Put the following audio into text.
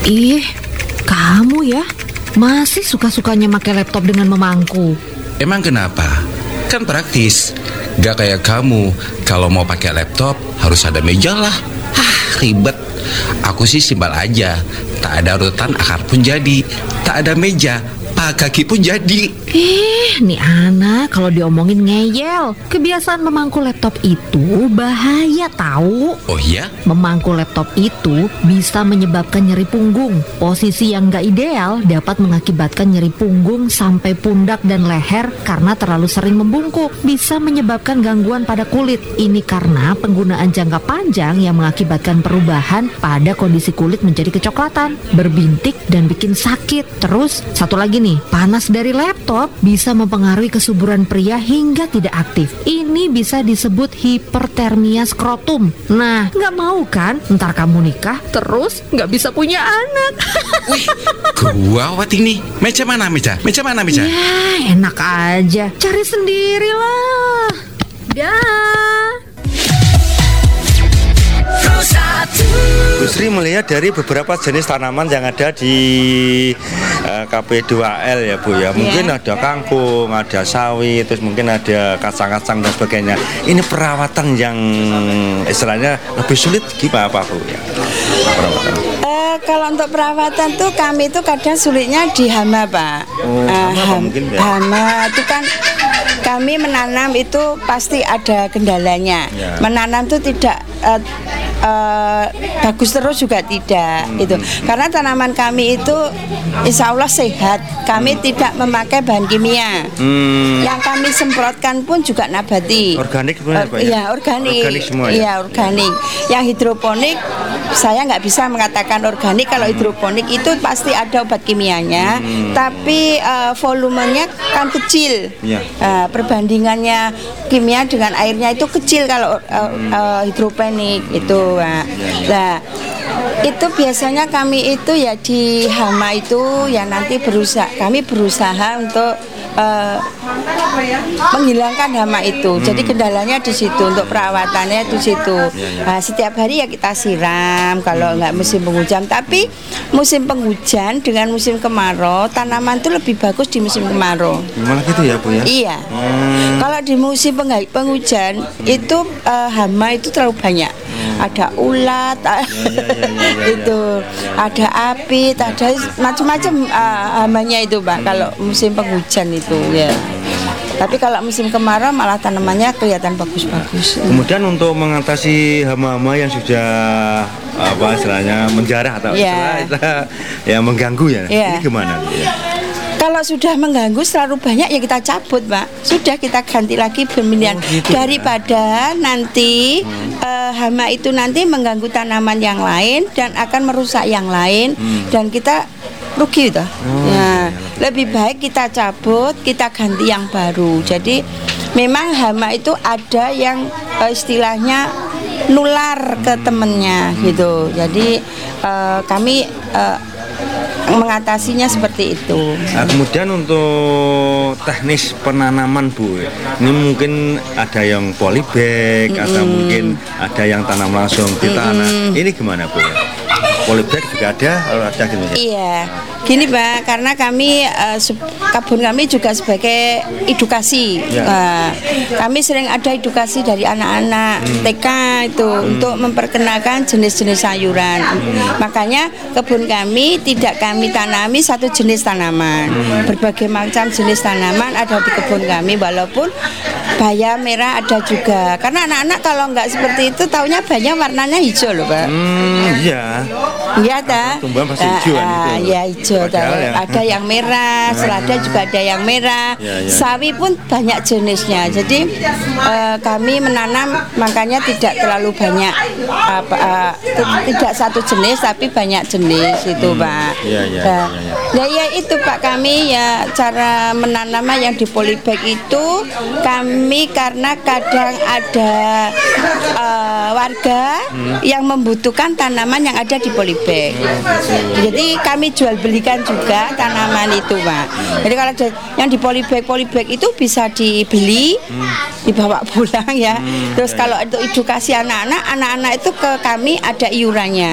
Ih, kamu ya masih suka-sukanya pakai laptop dengan memangku. Emang kenapa? Kan praktis. Gak kayak kamu, kalau mau pakai laptop harus ada meja lah. Ribet. Aku sih simpel aja. Tak ada urutan akar pun jadi. Tak ada meja, paha kaki pun jadi. Nih anak kalau diomongin ngeyel. Kebiasaan memangku laptop itu bahaya tahu. Oh iya? Memangku laptop itu bisa menyebabkan nyeri punggung. Posisi yang gak ideal dapat mengakibatkan nyeri punggung sampai pundak dan leher karena terlalu sering membungkuk. Bisa menyebabkan gangguan pada kulit. Ini karena penggunaan jangka panjang yang mengakibatkan perubahan pada kondisi kulit menjadi kecoklatan, berbintik dan bikin sakit. Terus satu lagi nih, panas dari laptop bisa mempengaruhi kesuburan pria hingga tidak aktif. Ini bisa disebut hipertermia skrotum. Nah, nggak mau kan ntar kamu nikah terus nggak bisa punya anak. Wih, gawat ini. Meja mana meja? Meja mana meja? Ya, enak aja. Cari sendirilah. Dah. Bu Sri melihat dari beberapa jenis tanaman yang ada di KP2L ya Bu ya. Mungkin ada kangkung, ada sawi, terus mungkin ada kacang-kacang dan sebagainya. Ini perawatan yang istilahnya lebih sulit gimana Pak Bu ya? Perawatan. Kalau untuk perawatan tuh kami tuh kadang sulitnya di hama Pak. Hama mungkin ya? Hama itu kan kami menanam itu pasti ada kendalanya. Ya. Menanam tuh tidak bagus terus juga tidak itu. Karena tanaman kami itu insya Allah sehat. Kami tidak memakai bahan kimia. Yang kami semprotkan pun juga nabati. Organik sebenarnya Pak ya? Iya, organik. Organik semua ya? Iya, organik. Yang hidroponik saya nggak bisa mengatakan organik. Kalau hidroponik itu pasti ada obat kimianya, tapi volumenya kan kecil. Ya. Perbandingannya kimia dengan airnya itu kecil kalau hidroponik itu. Nah, itu biasanya kami itu ya di hama itu ya nanti kami berusaha untuk menghilangkan hama itu. Jadi kendalanya di situ, untuk perawatannya di situ. Nah, setiap hari ya kita siram kalau nggak musim penghujan. Tapi musim penghujan dengan musim kemarau, tanaman itu lebih bagus di musim kemarau. Gimana gitu ya Bu ya? Iya. Kalau di musim penghujan itu hama itu terlalu banyak. Ada ulat, itu ada api, ada macam-macam hamanya itu Pak. Kalau musim penghujan itu ya. Tapi kalau musim kemarau malah tanamannya kelihatan bagus-bagus. Kemudian untuk mengatasi hama-hama yang sudah istilahnya menjarah atau istilah yang mengganggu ya, ini gimana? Kalau sudah mengganggu terlalu banyak ya kita cabut Pak. Sudah kita ganti lagi pemilihan daripada nanti hama itu nanti mengganggu tanaman yang lain dan akan merusak yang lain dan kita rugi itu. Lebih baik kita cabut, kita ganti yang baru. Jadi memang hama itu ada yang istilahnya nular ke temennya gitu. Jadi kami mengatasinya seperti itu. Nah, kemudian untuk teknis penanaman Bu, ini mungkin ada yang polybag atau mungkin ada yang tanam langsung di tanah. Ini gimana Bu? Polybag juga ada gitu ya? Iya, gini Pak, karena kami kebun kami juga sebagai edukasi. Kami sering ada edukasi dari anak-anak TK itu untuk memperkenalkan jenis-jenis sayuran. Makanya kebun kami tidak kami tanami satu jenis tanaman. Berbagai macam jenis tanaman ada di kebun kami, walaupun bayam merah ada juga. Karena anak-anak kalau nggak seperti itu taunya bayam warnanya hijau loh Pak. Iya. Iya dah. Tumbuhan pasti hijau kan itu. Ya hijau. Ada yang merah, selada juga ada yang merah. Sawi pun banyak jenisnya. Jadi kami menanam makanya tidak terlalu banyak tidak satu jenis tapi banyak jenis itu Pak. Ya itu Pak, kami ya cara menanamnya yang di polybag itu kami karena kadang ada warga yang membutuhkan tanaman yang ada di polybag. Jadi kami jual belikan juga tanaman itu Pak. Jadi kalau yang di polybag itu bisa dibeli, dibawa pulang ya. Terus kalau untuk edukasi anak-anak itu ke kami ada iurannya.